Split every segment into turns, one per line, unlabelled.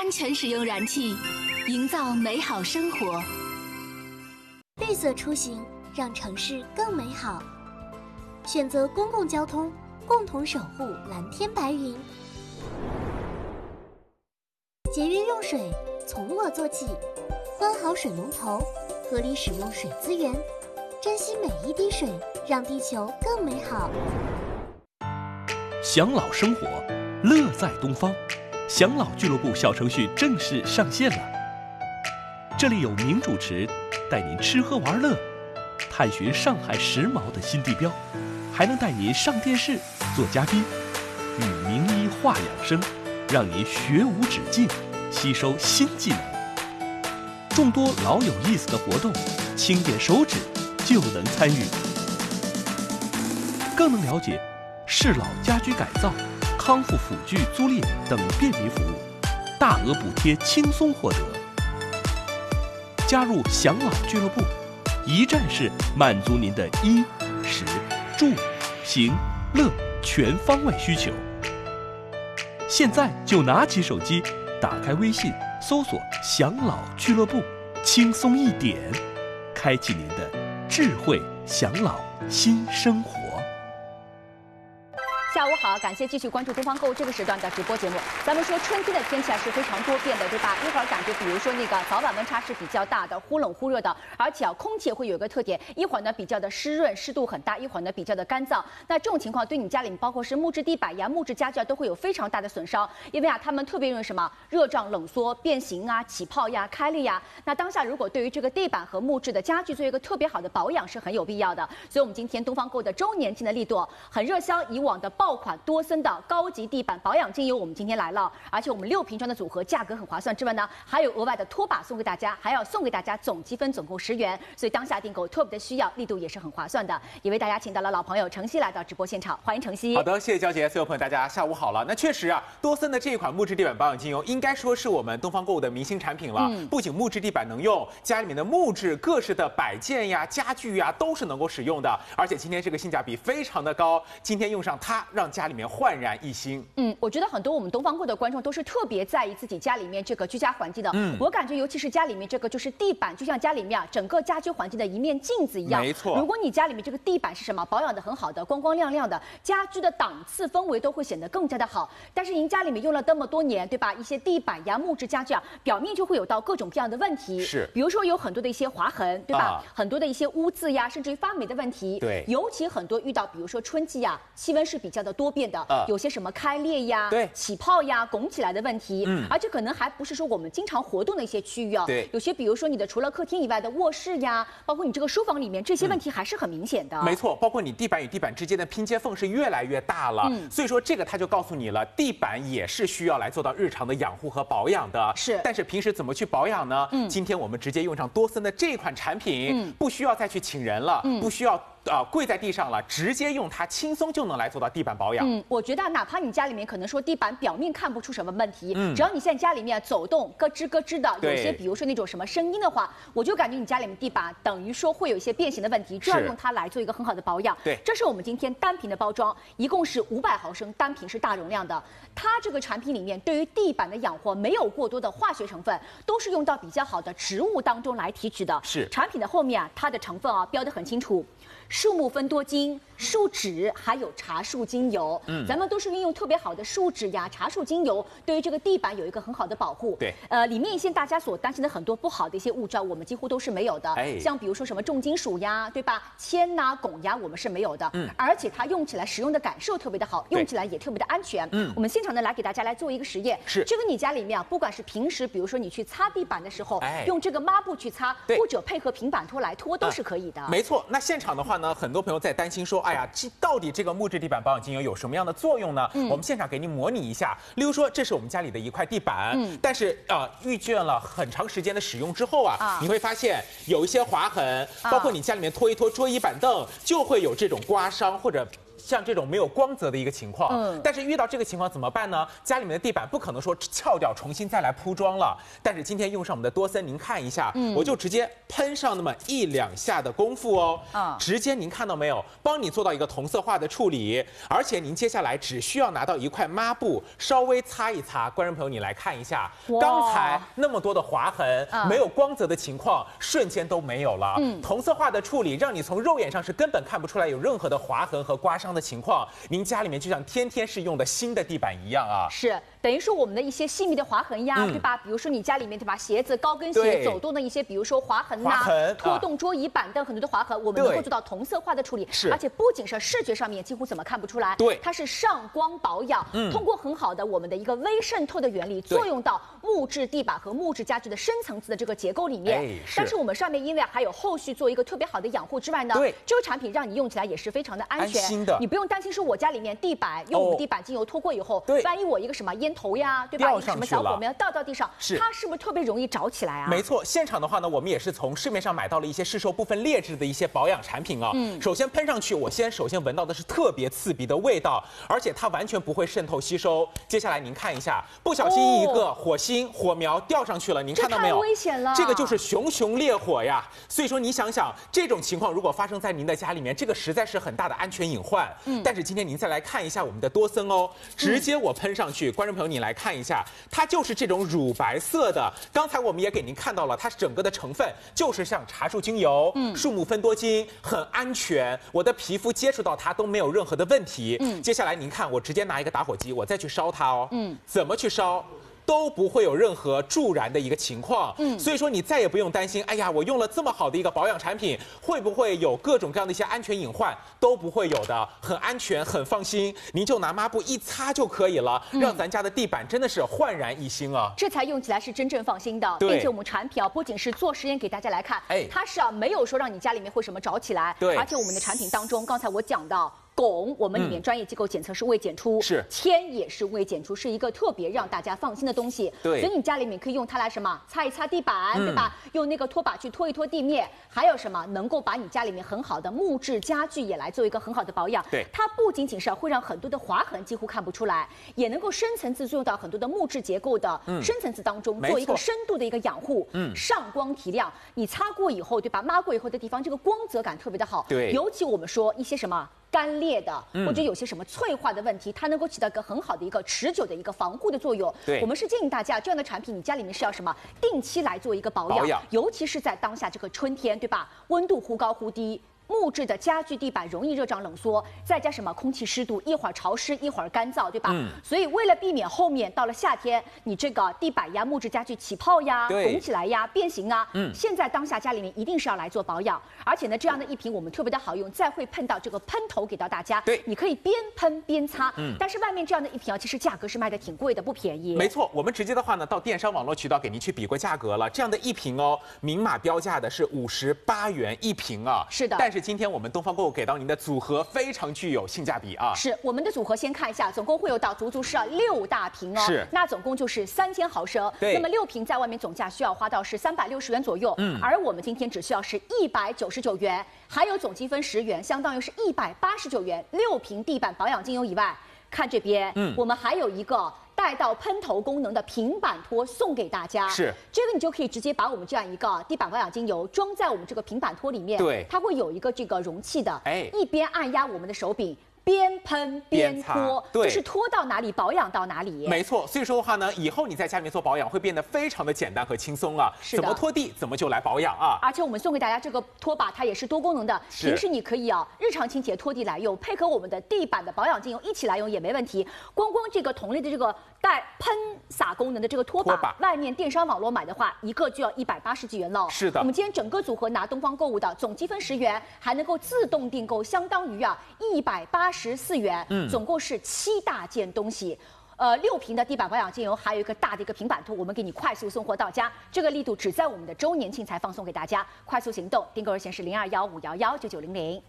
安全使用燃气，营造美好生活。
绿色出行，让城市更美好。选择公共交通，共同守护蓝天白云。节约用水，从我做起。关好水龙头，合理使用水资源，珍惜每一滴水，让地球更美好。
享老生活，乐在东方。享老俱乐部小程序正式上线了。这里有名主持带您吃喝玩乐，探寻上海时髦的新地标，还能带您上电视做嘉宾，与名医话养生，让您学无止境，吸收新技能。众多老有意思的活动，轻点手指就能参与，更能了解适老家居改造、康复辅具租赁等便民服务，大额补贴轻松获得。加入享老俱乐部，一站式满足您的衣、食、住、行、乐全方位需求。现在就拿起手机，打开微信，搜索享老俱乐部，轻松一点，开启您的智慧享老新生活。
下午好，感谢继续关注东方购这个时段的直播节目。咱们说春天的天气是非常多变的，对吧？一会儿感觉，比如说那个早晚温差是比较大的，忽冷忽热的，而且空气会有一个特点，一会儿呢比较的湿润，湿度很大；一会儿呢比较的干燥。那这种情况对你家里面，包括是木质地板呀、木质家具都会有非常大的损伤，因为它们特别容易什么热胀冷缩、变形啊、起泡呀、开裂呀。那当下如果对于这个地板和木质的家具做一个特别好的保养是很有必要的。所以我们今天东方购的周年庆的力度很热销，以往的爆款多森的高级地板保养精油，我们今天来了，而且我们6瓶装的组合价格很划算之外呢，还有额外的拖把送给大家，还要送给大家总积分总共10元，所以当下订购特别的需要，力度也是很划算的。也为大家请到了老朋友程曦来到直播现场，欢迎程曦。
好的，谢谢娇姐，所有朋友大家下午好了。那确实啊，多森的这一款木质地板保养精油，应该说是我们东方购物的明星产品了。不仅木质地板能用，家里面的木质各式的摆件呀、家具呀都是能够使用的，而且今天这个性价比非常的高，今天用上它，让家里面焕然一新。
我觉得很多我们东方购的观众都是特别在意自己家里面这个居家环境的。我感觉尤其是家里面这个就是地板，就像家里面整个家居环境的一面镜子一样。
没错。
如果你家里面这个地板是什么保养的很好的，光光亮亮的，家居的档次氛围都会显得更加的好。但是您家里面用了这么多年，对吧？一些地板呀、木质家具啊，表面就会有到各种各样的问题。
是。
比如说有很多的一些划痕，对吧？很多的一些污渍呀，甚至于发霉的问题。
对。
尤其很多遇到，比如说春季呀，气温是比较的多变的，有些什么开裂呀、起泡呀、拱起来的问题，而且可能还不是说我们经常活动的一些区域啊，有些比如说你的除了客厅以外的卧室呀，包括你这个书房里面，这些问题还是很明显的。
没错，包括你地板与地板之间的拼接缝是越来越大了，所以说这个它就告诉你了，地板也是需要来做到日常的养护和保养的。
是，
但是平时怎么去保养呢？今天我们直接用上多森的这款产品，不需要再去请人了，不需要跪在地上了，直接用它轻松就能来做到地板保养。
我觉得哪怕你家里面可能说地板表面看不出什么问题，只要你现在家里面走动咯吱咯吱的，有些比如说那种什么声音的话，我就感觉你家里面地板等于说会有一些变形的问题，就要用它来做一个很好的保养。
对，
这是我们今天单瓶的包装，一共是500毫升，单瓶是大容量的。它这个产品里面对于地板的养护没有过多的化学成分，都是用到比较好的植物当中来提取的。
是，
产品的后面啊，它的成分啊标得很清楚。树木芬多精、树脂还有茶树精油，咱们都是运用特别好的树脂呀、茶树精油，对于这个地板有一个很好的保护。
对，
里面一些大家所担心的很多不好的一些物质，我们几乎都是没有的。像比如说什么重金属呀，对吧？铅呐、汞呀，我们是没有的。而且它用起来使用的感受特别的好，用起来也特别的安全。我们现场呢来给大家来做一个实验，
是
这个你家里面啊，不管是平时比如说你去擦地板的时候，用这个抹布去擦，或者配合平板拖来拖都是可以的。
没错，那现场的话呢，很多朋友在担心说，哎呀，到底这个木质地板保养精油有什么样的作用呢？我们现场给您模拟一下，例如说，这是我们家里的一块地板，但是遇见了很长时间的使用之后啊，你会发现有一些划痕，包括你家里面拖一拖桌椅板凳，就会有这种刮伤或者像这种没有光泽的一个情况。但是遇到这个情况怎么办呢？家里面的地板不可能说撬掉重新再来铺装了。但是今天用上我们的多森，您看一下，我就直接喷上那么1、2下的功夫哦，直接您看到没有，帮你做到一个同色化的处理，而且您接下来只需要拿到一块抹布，稍微擦一擦。观众朋友，你来看一下，刚才那么多的划痕，没有光泽的情况，瞬间都没有了。同色化的处理，让你从肉眼上是根本看不出来有任何的划痕和刮伤的情况。您家里面就像天天是用的新的地板一样啊！
是，等于说我们的一些细密的划痕呀，对吧？比如说你家里面对吧，鞋子、高跟鞋走动的一些，比如说划痕呐、拖动桌椅板凳很多的划痕，我们能够做到同色化的处理。而且不仅是视觉上面几乎怎么看不出来，它是上光保养，通过很好的我们的一个微渗透的原理，作用到木质地板和木质家具的深层次的这个结构里面。但是我们上面因为还有后续做一个特别好的养护之外呢，这个产品让你用起来也是非常的安全，你不用担心说我家里面地板用我们地板精油拖过以后，万一我一个什么烟头呀，对吧？一个什么小火苗倒到地上，它是不是特别容易着起来啊？
没错，现场的话呢，我们也是从市面上买到了一些市售部分劣质的一些保养产品啊。首先喷上去，我首先闻到的是特别刺鼻的味道，而且它完全不会渗透吸收。接下来您看一下，不小心一个火星火苗掉上去了，您看到没有？
太危险了，
这个就是熊熊烈火呀。所以说你想想，这种情况如果发生在您的家里面，这个实在是很大的安全隐患。但是今天您再来看一下我们的多森哦，直接我喷上去，观众朋友你来看一下，它就是这种乳白色的。刚才我们也给您看到了，它整个的成分就是像茶树精油、树木芬多精，很安全，我的皮肤接触到它都没有任何的问题。接下来您看，我直接拿一个打火机，我再去烧它哦。怎么去烧？都不会有任何助燃的一个情况，所以说你再也不用担心，哎呀，我用了这么好的一个保养产品，会不会有各种各样的一些安全隐患？都不会有的，很安全，很放心。您就拿抹布一擦就可以了，让咱家的地板真的是焕然一新啊！
这才用起来是真正放心的，并且我们产品不仅是做实验给大家来看，它是没有说让你家里面会什么着起来，而且我们的产品当中，刚才我讲到。汞，我们里面专业机构检测是未检出，铅也是未检出，是一个特别让大家放心的东西。所以你家里面可以用它来什么擦一擦地板，对吧？用那个拖把去拖一拖地面，还有什么能够把你家里面很好的木质家具也来做一个很好的保养。它不仅仅是会让很多的划痕几乎看不出来，也能够深层次作用到很多的木质结构的深层次当中，做一个深度的一个养护，上光提亮。你擦过以后，对吧？抹过以后的地方，这个光泽感特别的好。尤其我们说一些什么。干裂的，或者有些什么脆化的问题，它能够起到一个很好的一个持久的一个防护的作用。我们是建议大家这样的产品，你家里面是要什么定期来做一个保养，尤其是在当下这个春天，对吧？温度忽高忽低。木质的家具地板容易热胀冷缩，再加什么空气湿度，一会儿潮湿一会儿干燥，对吧？所以为了避免后面到了夏天，你这个地板呀、木质家具起泡呀、拱起来呀、变形啊，现在当下家里面一定是要来做保养。而且呢，这样的一瓶我们特别的好用，再会喷到这个喷头给到大家，你可以边喷边擦。但是外面这样的一瓶其实价格是卖的挺贵的，不便宜。
没错，我们直接的话呢，到电商网络渠道给您去比过价格了，这样的一瓶哦，明码标价的是58元一瓶啊。
是的，
但是今天我们东方购物给到您的组合非常具有性价比啊！
是我们的组合，先看一下，总共会有到足是6大瓶哦，那总共就是3000毫升。那么6瓶在外面总价需要花到是360元左右，而我们今天只需要是199元，还有总积分10元，相当于是189元。6瓶地板保养精油以外，看这边，我们还有一个。带到喷头功能的平板拖送给大家，这个你就可以直接把我们这样一个地板保养精油装在我们这个平板拖里面，它会有一个这个容器的，一边按压我们的手柄。边喷边拖，就是拖到哪里保养到哪里。
没错，所以说的话呢，以后你在家里面做保养会变得非常的简单和轻松啊。怎么拖地怎么就来保养啊。
而且我们送给大家这个拖把，它也是多功能的，平时你可以日常清洁拖地来用，配合我们的地板的保养精油一起来用也没问题。光这个同类的这个带喷洒功能的这个拖把，外面电商网络买的话，一个就要180几元了。
是的，
我们今天整个组合拿东方购物的总积分10元，还能够自动订购，相当于184元，总共是7大件东西。6瓶的地板保养精油，还有一个大的一个平板拖，我们给你快速送货到家。这个力度只在我们的周年庆才放送给大家，快速行动，订购热线是0215119900。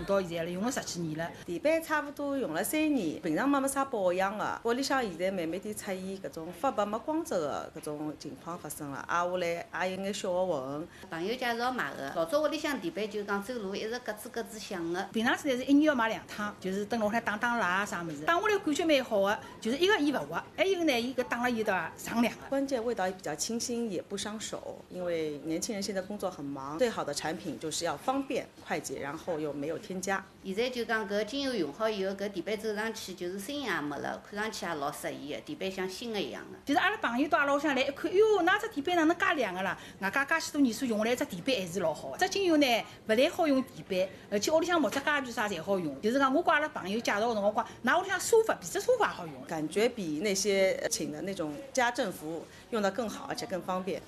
到现在了，用了10几年了。
地板差不多用了3年，平常没啥保养的，屋里向现在慢慢地出现搿种发白没光泽的搿种情况发生了，挨下来也有眼小的划痕。
朋友介绍买的，老早屋里向地板就讲走路一直咯吱咯吱响的。
平常时是1年要买2趟，就是灯笼上打蜡啊啥物事，打下来感觉蛮好的。就是一个伊勿滑，还有呢，伊搿打了伊的上亮。
关键味道也比较清新，也不伤手。因为年轻人现在工作很忙，最好的产品就是要方便快捷，然后又没有添加。
现在就讲搿精油用好以后，搿地板走上去就是声音也没了，看上去也老适意的，地板像新的一样的。
就是阿拉朋友到阿拉屋里向来一看，哟，㑚只地板哪能介亮个啦？外加介许多年数用下来，只地板还是老好的。这精油呢，勿但好用地板，而且屋里向木质家具啥侪好用。就是讲我跟阿拉朋友介绍的辰光，㑚屋里向沙发、皮质沙发也好用，
感觉比那些请的那种家政服务用得更好，而且更方便。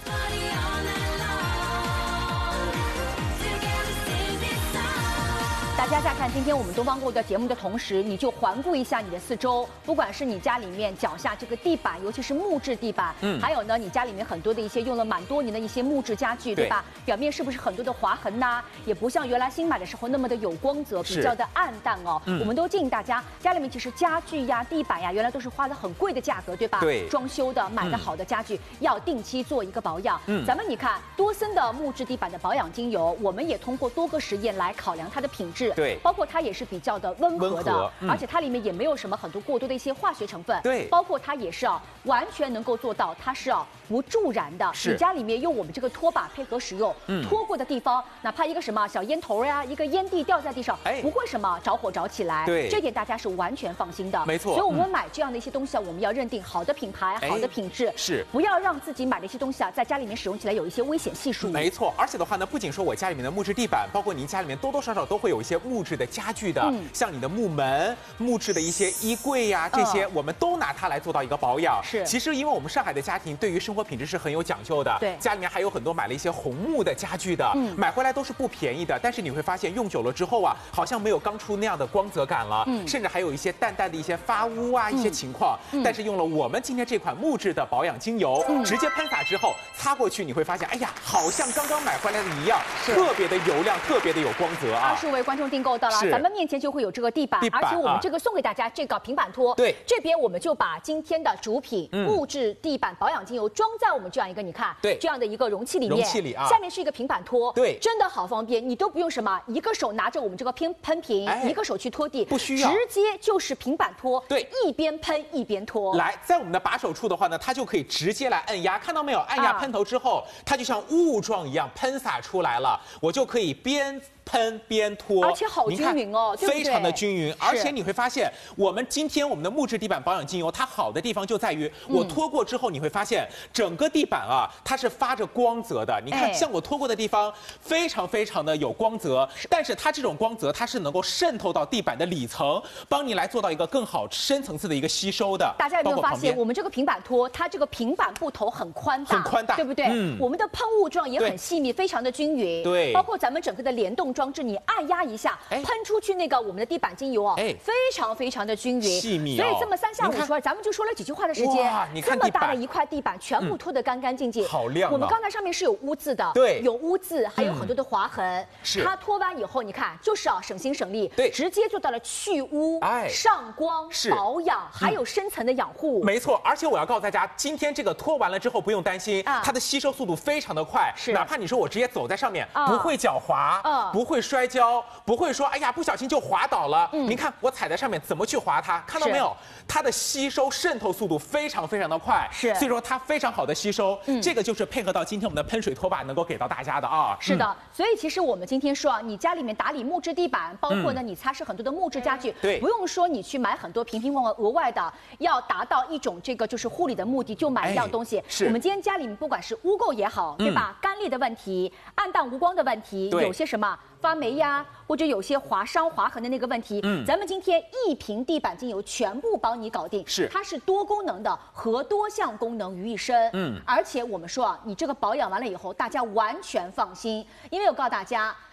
大家在看今天我们东方购的节目的同时，你就环顾一下你的四周，不管是你家里面脚下这个地板，尤其是木质地板，还有呢，你家里面很多的一些用了蛮多年的一些木质家具，对吧？表面是不是很多的划痕呐？也不像原来新买的时候那么的有光泽，比较的暗淡哦。我们都建议大家家里面其实家具呀、地板呀，原来都是花了很贵的价格，对吧？
对，
装修的买的好的家具要定期做一个保养。咱们你看多森的木质地板的保养精油，我们也通过多个实验来考量它的品质。
对，
包括它也是比较的温和的，而且它里面也没有什么很多过多的一些化学成分。
对，
包括它也是完全能够做到它是不助燃的。你家里面用我们这个拖把配合使用，拖过的地方，哪怕一个什么小烟头呀，一个烟蒂掉在地上，不会什么着火着起来。
对，
这点大家是完全放心的。
没错。
所以我们买这样的一些东西我们要认定好的品牌、好的品质，
是
不要让自己买的一些东西在家里面使用起来有一些危险系数。
没错，而且的话呢，不仅说我家里面的木质地板，包括您家里面多多少少都会有一些木质的家具的，像你的木门、木质的一些衣柜呀，这些我们都拿它来做到一个保养。
是，
其实因为我们上海的家庭对于生活品质是很有讲究的，
对，
家里面还有很多买了一些红木的家具的，买回来都是不便宜的，但是你会发现用久了之后好像没有刚出那样的光泽感了，甚至还有一些淡淡的一些发污一些情况。但是用了我们今天这款木质的保养精油，直接喷洒之后擦过去，你会发现，哎呀，好像刚刚买回来的一样，特别的油亮，特别的有光泽啊
！20位观众订购到了，咱们面前就会有这个地板，而且我们这个送给大家这个平板拖。
对，
这边我们就把今天的主品木质地板保养精油装在我们这样一个，你看，
对，
这样的一个容器里面，下面是一个平板拖，
对，
真的好方便，你都不用什么一个手拿着我们这个喷瓶，一个手去拖地，
不需要，
直接就是平板拖，
对，
一边喷一边拖。
来，在我们的把手处的话呢，它就可以直接来按压，看到没有？按压喷头之后，它就像雾状一样喷洒出来了，我就可以边喷边拖，
而且好均匀哦，对不对？
非常的均匀，而且你会发现，我们今天我们的木质地板保养精油，它好的地方就在于，我拖过之后，你会发现整个地板它是发着光泽的。你看，像我拖过的地方，非常非常的有光泽，但是它这种光泽，它是能够渗透到地板的里层，帮你来做到一个更好深层次的一个吸收的。
大家有没有发现，我们这个平板拖，它这个平板部头很宽大，
很宽大，
对不对？我们的喷雾状也很细密，非常的均匀。
对，
包括咱们整个的联动装置，你按压一下，喷出去那个我们的地板精油非常非常的均匀
细密。
所以这么3下5除2，咱们就说了几句话的时间，这么大的一块地板全部拖得干干净净，
好亮。
我们刚才上面是有污渍的，
对，
有污渍，还有很多的划痕。
是，
它拖完以后，你看就是省心省力，
对，
直接做到了去污、上光、保养，还有深层的养护。
没错，而且我要告诉大家，今天这个拖完了之后不用担心，它的吸收速度非常的快，哪怕你说我直接走在上面，不会脚滑，不会摔跤，不会说哎呀不小心就滑倒了。您看我踩在上面怎么去滑它？看到没有？它的吸收渗透速度非常非常的快，所以说它非常好的吸收。这个就是配合到今天我们的喷水拖把能够给到大家的啊。
是的，所以其实我们今天说你家里面打理木质地板，包括呢你擦拭很多的木质家具，
对，
不用说你去买很多瓶瓶罐罐额外的，要达到一种这个就是护理的目的，就买一样东西。我们今天家里面不管是污垢也好，对吧？干裂的问题、暗淡无光的问题，有些什么发霉呀，或者有些划伤划痕的那个问题，咱们今天一瓶地板精油全部帮你搞定。它是多功能的，合多项功能于一身。而且我们说你这个保养完了以后，大家完全放心，因为我告诉大家，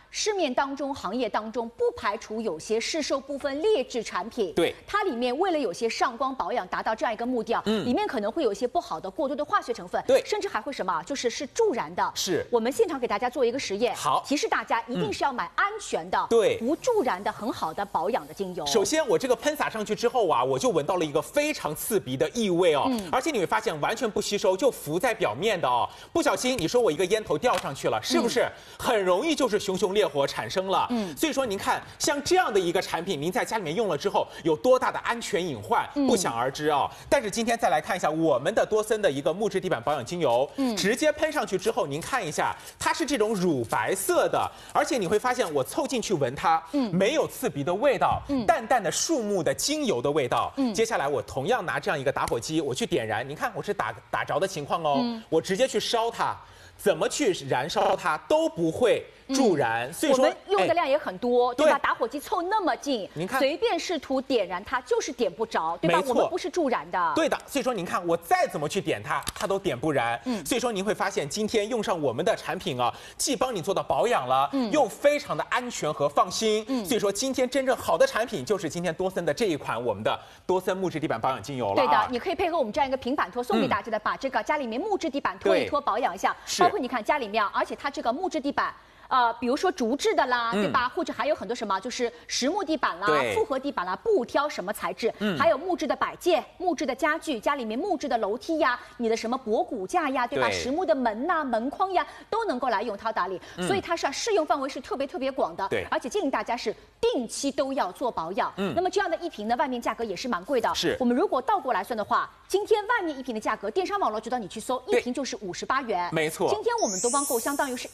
市面当中、行业当中不排除有些市售部分劣质产品，
对，
它里面为了有些上光保养达到这样一个目的啊，里面可能会有一些不好的、过多的化学成分，
对，
甚至还会什么，就是助燃的。
是，
我们现场给大家做一个实验，
好，
提示大家一定是要买安全的，
对，
不助燃的、很好的保养的精油。
首先，我这个喷洒上去之后啊，我就闻到了一个非常刺鼻的异味哦，而且你会发现完全不吸收，就浮在表面的哦。不小心你说我一个烟头掉上去了，是不是很容易就是熊熊烈火产生了？所以说您看，像这样的一个产品，您在家里面用了之后有多大的安全隐患，不想而知啊。但是今天再来看一下我们的多森的一个木质地板保养精油，直接喷上去之后，您看一下，它是这种乳白色的，而且你会发现我凑进去闻它，没有刺鼻的味道，淡淡的树木的精油的味道。接下来我同样拿这样一个打火机，我去点燃，您看我是打着的情况哦，我直接去烧它，怎么去燃烧它都不会助燃，所以说
我们用的量也很多，对吧？
对
打火机凑那么近，
您看
随便试图点燃它就是点不着，对吧？
没错
我们不是助燃的。
对的，所以说您看我再怎么去点它，它都点不燃。所以说您会发现今天用上我们的产品啊，既帮你做到保养了，又非常的安全和放心。所以说今天真正好的产品就是今天多森的这一款我们的多森木质地板保养精油了。
对的，你可以配合我们这样一个平板拖送给大家的，把这个家里面木质地板拖一拖，保养一下。包括你看家里面，而且它这个木质地板。比如说竹制的啦，对吧？或者还有很多什么，就是实木地板啦、复合地板啦，不挑什么材质，还有木质的摆件、木质的家具，家里面木质的楼梯呀，你的什么博古架呀，对吧？实木的门呐、门框呀，都能够来用它打理。所以它是适用范围是特别广的。
对，
而且建议大家是定期都要做保养。那么这样的一瓶呢，外面价格也是蛮贵的。
是，
我们如果倒过来算的话，今天外面一瓶的价格，电商网络指导你去搜，一瓶就是58元。
没错。
今天我们东方购相当于是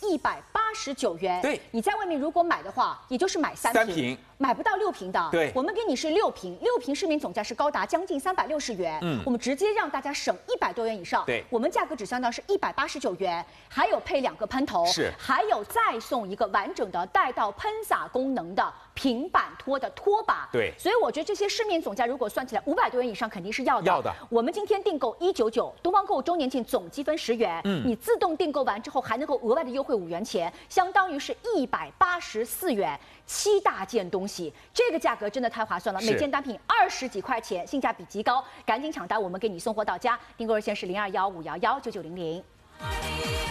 189元。
对。
你在外面如果买的话，也就是买3瓶，买不到6瓶的。
对，
我们给你是6瓶，6瓶市面总价是高达将近360元。我们直接让大家省100多元以上。
对，
我们价格只相当是189元，还有配2个喷头，
是，
还有再送一个完整的带到喷洒功能的平板拖的拖把。
对，
所以我觉得这些市面总价如果算起来500多元以上，肯定是要的。
要的。我
们今天订购199，东方购周年庆总积分10元，你自动订购完之后还能够额外的优惠5元钱，相当于是184元，7大件东西，这个价格真的太划算了，每件单品20几块钱，性价比极高，赶紧抢单，我们给你送货到家。订购热线是0215119900。